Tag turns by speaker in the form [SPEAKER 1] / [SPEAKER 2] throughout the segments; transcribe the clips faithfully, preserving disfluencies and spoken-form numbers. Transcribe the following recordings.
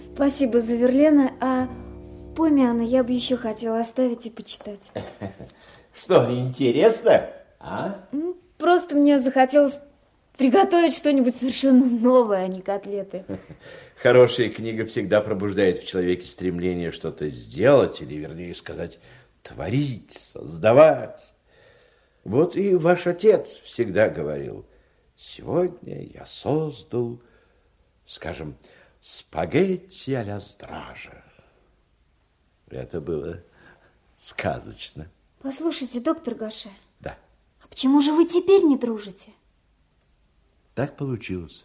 [SPEAKER 1] Спасибо за Верлена, а Помиана я бы еще хотела оставить и почитать.
[SPEAKER 2] Что, интересно? А?
[SPEAKER 1] Просто мне захотелось приготовить что-нибудь совершенно новое, а не котлеты.
[SPEAKER 2] Хорошая книга всегда пробуждает в человеке стремление что-то сделать, или, вернее сказать, творить, создавать. Вот и ваш отец всегда говорил: сегодня я создал, скажем, спагетти а-ля Стража. Это было сказочно.
[SPEAKER 1] Послушайте, доктор Гаше.
[SPEAKER 2] Да.
[SPEAKER 1] А почему же вы теперь не дружите?
[SPEAKER 2] Так получилось.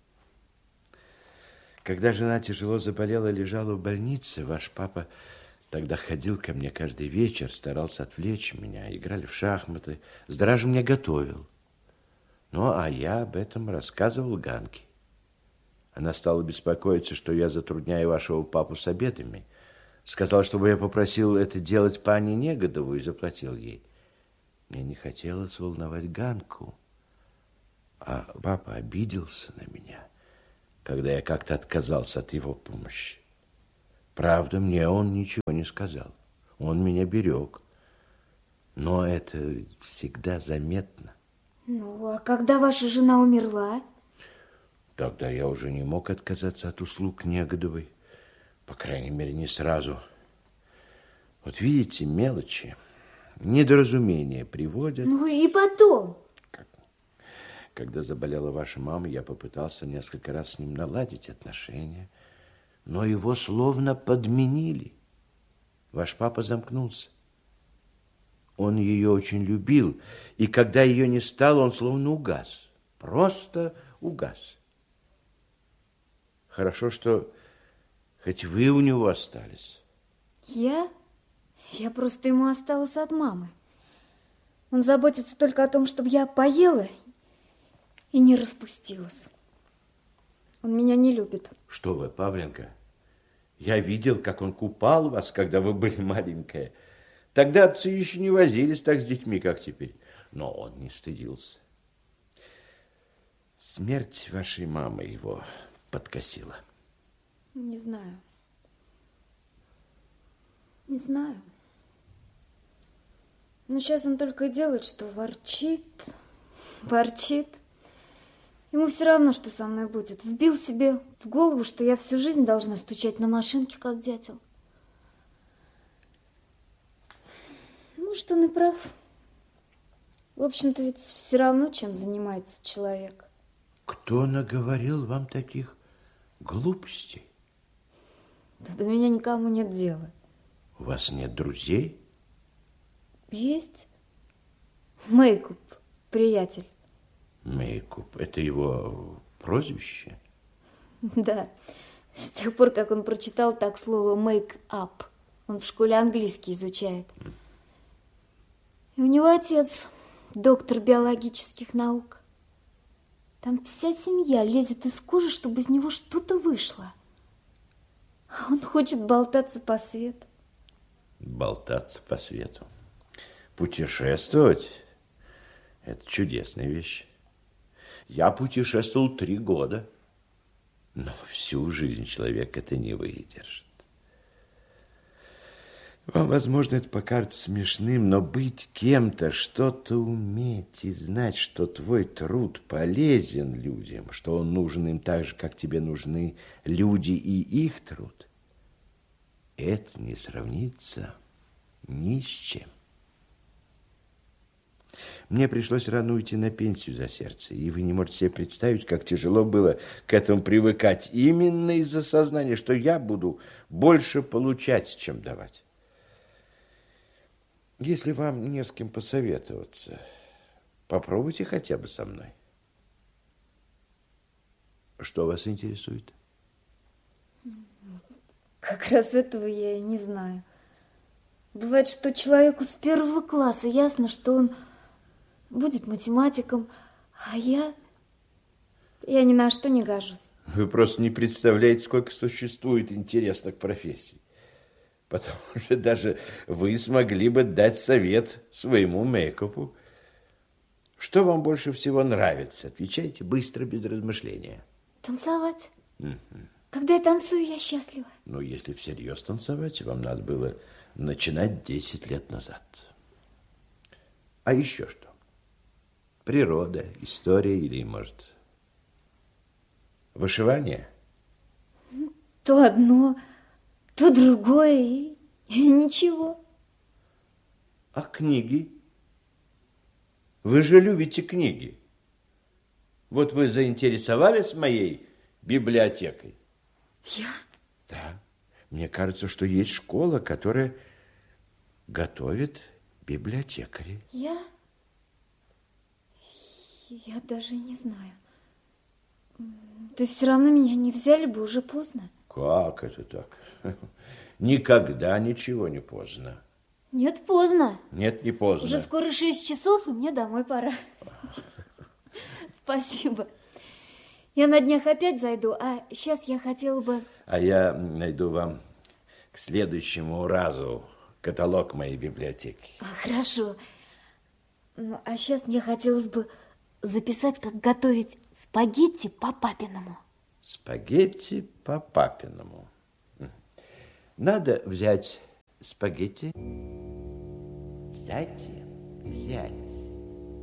[SPEAKER 2] Когда жена тяжело заболела, лежала в больнице, ваш папа тогда ходил ко мне каждый вечер, старался отвлечь меня, играли в шахматы, Стража мне готовил. Ну, а я об этом рассказывал Ганке. Она стала беспокоиться, что я затрудняю вашего папу с обедами. Сказала, чтобы я попросил это делать пани Негодову и заплатил ей. Мне не хотелось волновать Ганку, а папа обиделся на меня, когда я как-то отказался от его помощи. Правда, мне он ничего не сказал. Он меня берег. Но это всегда заметно.
[SPEAKER 1] Ну, а когда ваша жена умерла?
[SPEAKER 2] Тогда я уже не мог отказаться от услуг Негодовой. По крайней мере, не сразу. Вот видите, мелочи, недоразумения приводят.
[SPEAKER 1] Ну и потом?
[SPEAKER 2] Когда заболела ваша мама, я попытался несколько раз с ним наладить отношения, но его словно подменили. Ваш папа замкнулся. Он ее очень любил, и когда ее не стало, он словно угас. Просто угас. Хорошо, что хоть вы у него остались.
[SPEAKER 1] Я? Я просто ему осталась от мамы. Он заботится только о том, чтобы я поела и не распустилась. Он меня не любит.
[SPEAKER 2] Что вы, Павленька? Я видел, как он купал вас, когда вы были маленькая. Тогда отцы еще не возились так с детьми, как теперь. Но он не стыдился. Смерть вашей мамы его подкосила.
[SPEAKER 1] Не знаю. Не знаю. Но сейчас он только и делает, что ворчит, ворчит. Ему все равно, что со мной будет. Вбил себе в голову, что я всю жизнь должна стучать на машинке, как дятел. Может, он и прав. В общем-то, ведь все равно, чем занимается человек.
[SPEAKER 2] Кто наговорил вам таких глупостей?
[SPEAKER 1] Да до меня никому нет дела.
[SPEAKER 2] У вас нет друзей?
[SPEAKER 1] Есть. Мейкуп, приятель.
[SPEAKER 2] Мейкуп, это его прозвище?
[SPEAKER 1] Да. С тех пор, как он прочитал так слово make-up. Он в школе английский изучает. И у него отец доктор биологических наук. Там вся семья лезет из кожи, чтобы из него что-то вышло. А он хочет болтаться по свету.
[SPEAKER 2] Болтаться по свету. Путешествовать – это чудесная вещь. Я путешествовал три года, но всю жизнь человек это не выдержит. Вам, возможно, это покажется смешным, но быть кем-то, что-то уметь и знать, что твой труд полезен людям, что он нужен им так же, как тебе нужны люди и их труд, это не сравнится ни с чем. Мне пришлось рано уйти на пенсию за сердце, и вы не можете себе представить, как тяжело было к этому привыкать, именно из-за сознания, что я буду больше получать, чем давать. Если вам не с кем посоветоваться, попробуйте хотя бы со мной. Что вас интересует?
[SPEAKER 1] Как раз этого я и не знаю. Бывает, что человеку с первого класса ясно, что он будет математиком, а я... Я ни на что не гожусь.
[SPEAKER 2] Вы просто не представляете, сколько существует интересных профессий. Потому что даже вы смогли бы дать совет своему мейкупу. Что вам больше всего нравится? Отвечайте быстро, без размышления.
[SPEAKER 1] Танцевать.
[SPEAKER 2] Угу.
[SPEAKER 1] Когда я танцую, я счастлива.
[SPEAKER 2] Ну, если всерьез танцевать, вам надо было начинать десять лет назад. А еще что? Природа, история или, может, вышивание?
[SPEAKER 1] То одно, то другое, и, и ничего.
[SPEAKER 2] А книги? Вы же любите книги. Вот вы заинтересовались моей библиотекой?
[SPEAKER 1] Я?
[SPEAKER 2] Да. Мне кажется, что есть школа, которая готовит библиотекарей.
[SPEAKER 1] Я? Я даже не знаю. Да все равно меня не взяли бы, уже поздно.
[SPEAKER 2] Как это так? Никогда ничего не поздно.
[SPEAKER 1] Нет, поздно.
[SPEAKER 2] Нет, не поздно.
[SPEAKER 1] Уже скоро шесть часов, и мне домой пора. Спасибо. Я на днях опять зайду, а сейчас я хотела бы...
[SPEAKER 2] А я найду вам к следующему разу каталог моей библиотеки.
[SPEAKER 1] Хорошо. Ну, а сейчас мне хотелось бы записать, как готовить спагетти по-папиному.
[SPEAKER 2] Спагетти по-папиному. Надо взять спагетти, взять и взять.